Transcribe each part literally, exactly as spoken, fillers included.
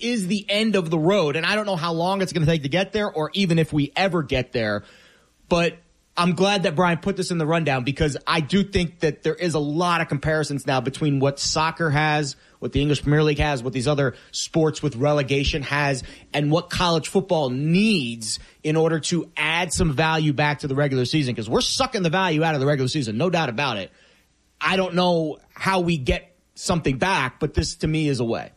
is the end of the road. And I don't know how long it's going to take to get there or even if we ever get there. But I'm glad that Brian put this in the rundown because I do think that there is a lot of comparisons now between what soccer has, what the English Premier League has, what these other sports with relegation has, and what college football needs in order to add some value back to the regular season because we're sucking the value out of the regular season, no doubt about it. I don't know how we get something back, but this to me is a way.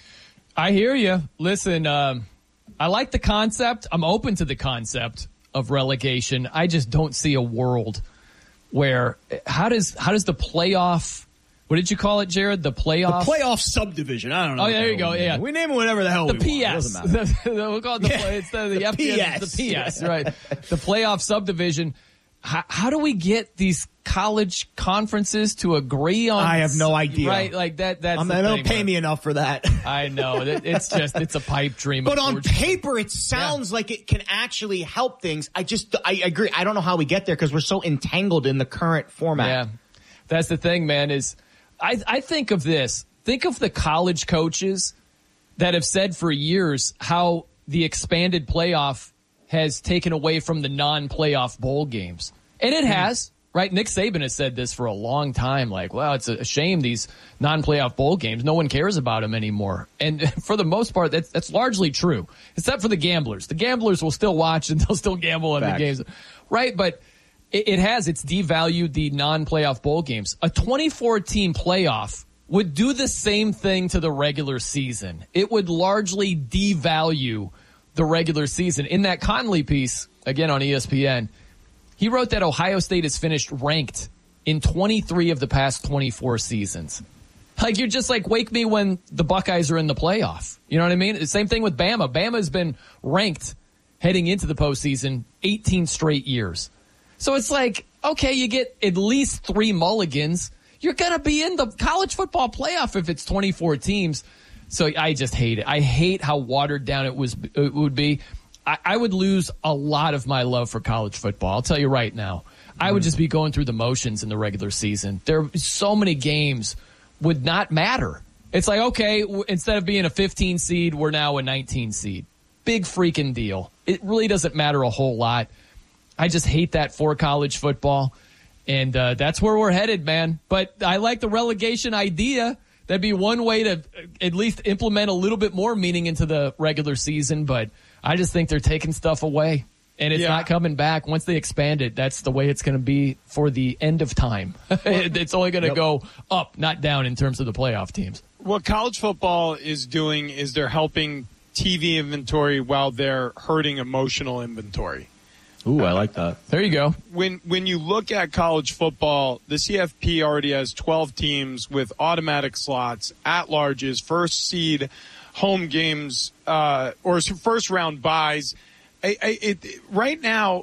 I hear you. Listen, um, I like the concept. I'm open to the concept of relegation. I just don't see a world where how does how does the playoff what did you call it, Jared? The playoff the playoff subdivision. I don't know. Oh, yeah, there you go. Yeah, we name it whatever the hell the we P S. want. It doesn't matter. The, the, we'll call it the, yeah. play, instead of the, the F P S. P S. The P S, right? The playoff subdivision. How, how do we get these college conferences to agree on? I have no idea. Right, like that. That's um, the they don't thing, pay man. me enough for that. I know. It's just it's a pipe dream. But on paper, it sounds yeah. like it can actually help things. I just I agree. I don't know how we get there because we're so entangled in the current format. Yeah, that's the thing, man. Is I I think of this. Think of the college coaches that have said for years how the expanded playoff has taken away from the non-playoff bowl games. And it has, right? Nick Saban has said this for a long time. Like, well, it's a shame these non-playoff bowl games. No one cares about them anymore. And for the most part, that's, that's largely true, except for the gamblers. The gamblers will still watch and they'll still gamble on the games. Right? But it, it has. It's devalued the non-playoff bowl games. A twenty-four team playoff would do the same thing to the regular season. It would largely devalue the regular season. In that Conley piece, again on E S P N, he wrote that Ohio State has finished ranked in twenty-three of the past twenty-four seasons. Like, you're just like, wake me when the Buckeyes are in the playoff. You know what I mean? The same thing with Bama. Bama's been ranked heading into the postseason eighteen straight years. So it's like, okay, you get at least three mulligans. You're going to be in the college football playoff if it's twenty-four teams. So I just hate it. I hate how watered down it was. It would be. I, I would lose a lot of my love for college football. I'll tell you right now. I would just be going through the motions in the regular season. There are so many games would not matter. It's like, okay, w- instead of being a fifteen seed, we're now a nineteen seed. Big freaking deal. It really doesn't matter a whole lot. I just hate that for college football. And uh, that's where we're headed, man. But I like the relegation idea. That'd be one way to at least implement a little bit more meaning into the regular season. But I just think they're taking stuff away. And it's yeah. not coming back. Once they expand it, that's the way it's going to be for the end of time. It's only going to yep. go up, not down in terms of the playoff teams. What college football is doing is they're helping T V inventory while they're hurting emotional inventory. Ooh, I like that. There you go. When when you look at college football, the C F P already has twelve teams with automatic slots, at-larges, first seed, home games, uh, or first round buys. I, I, it, right now,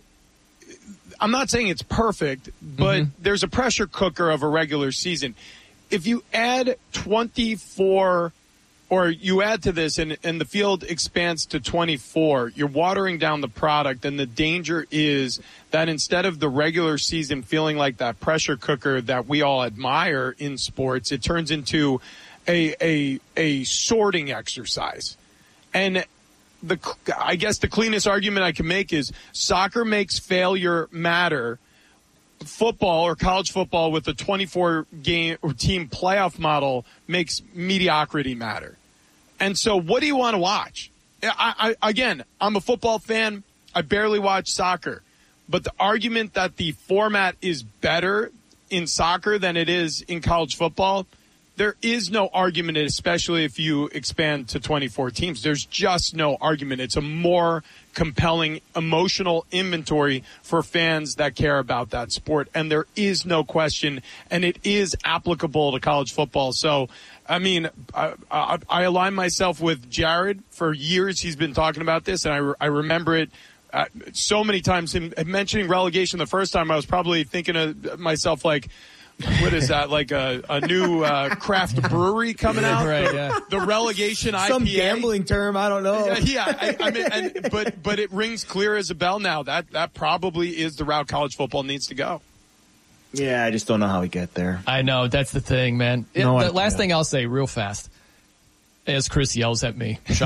I'm not saying it's perfect, but mm-hmm. there's a pressure cooker of a regular season. If you add twenty-four, or you add to this and, and the field expands to twenty-four, you're watering down the product, and the danger is that instead of the regular season feeling like that pressure cooker that we all admire in sports, it turns into a a, a sorting exercise. And the I guess the cleanest argument I can make is soccer makes failure matter. Football or college football with a twenty-four game or team playoff model makes mediocrity matter. And so what do you want to watch? I, I, again, I'm a football fan. I barely watch soccer. But the argument that the format is better in soccer than it is in college football, there is no argument, especially if you expand to twenty-four teams. There's just no argument. It's a more compelling emotional inventory for fans that care about that sport. And there is no question, and it is applicable to college football. So, I mean, I, I, I align myself with Jared. For years he's been talking about this, and I, I remember it uh, so many times. Him mentioning relegation the first time, I was probably thinking of myself like, what is that, like a, a new uh, craft brewery coming out? Right, the, yeah. the relegation I P A. Some gambling term, I don't know. Yeah, yeah I, I mean, and, but but it rings clear as a bell now. That that probably is the route college football needs to go. Yeah, I just don't know how we get there. I know, that's the thing, man. No it, the last thing I'll say real fast, as Chris yells at me.